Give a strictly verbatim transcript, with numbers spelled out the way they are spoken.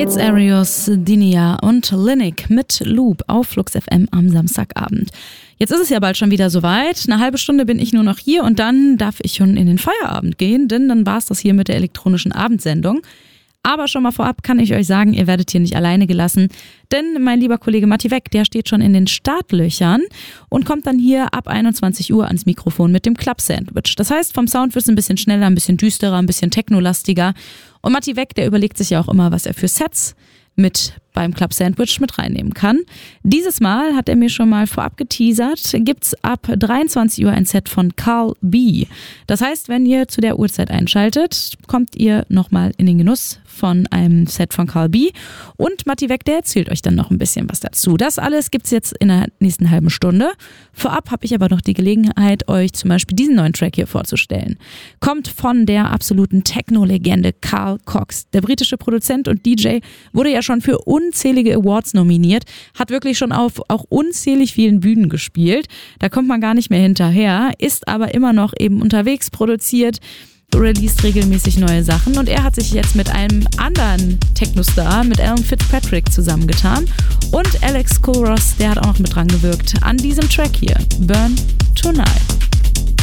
It's Arios, Dinia und Linik mit Loop auf Flux F M am Samstagabend. Jetzt ist es ja bald schon wieder soweit. Eine halbe Stunde bin ich nur noch hier und dann darf ich schon in den Feierabend gehen, denn dann war es das hier mit der elektronischen Abendsendung. Aber schon mal vorab kann ich euch sagen, ihr werdet hier nicht alleine gelassen, denn mein lieber Kollege Matti Weck, der steht schon in den Startlöchern und kommt dann hier ab einundzwanzig Uhr ans Mikrofon mit dem Club Sandwich. Das heißt, vom Sound wird es ein bisschen schneller, ein bisschen düsterer, ein bisschen technolastiger. Und Matti Weck, der überlegt sich ja auch immer, was er für Sets mit beim Club Sandwich mit reinnehmen kann. Dieses Mal hat er mir schon mal vorab geteasert, gibt's ab dreiundzwanzig Uhr ein Set von Carl B. Das heißt, wenn ihr zu der Uhrzeit einschaltet, kommt ihr nochmal in den Genuss von einem Set von Carl B. Und Matti Weck, der erzählt euch dann noch ein bisschen was dazu. Das alles gibt's jetzt in der nächsten halben Stunde. Vorab habe ich aber noch die Gelegenheit, euch zum Beispiel diesen neuen Track hier vorzustellen. Kommt von der absoluten Techno-Legende Carl Cox. Der britische Produzent und D J wurde ja schon für unzählige Awards nominiert, hat wirklich schon auf auch unzählig vielen Bühnen gespielt. Da kommt man gar nicht mehr hinterher, ist aber immer noch eben unterwegs, produziert, released regelmäßig neue Sachen und er hat sich jetzt mit einem anderen Techno-Star, mit Alan Fitzpatrick zusammengetan und Alex Kulross, der hat auch noch mit dran gewirkt an diesem Track hier, Burn Tonight.